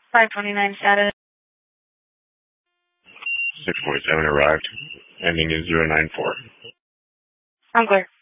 529 status. 647 arrived, ending in 094. I'm clear.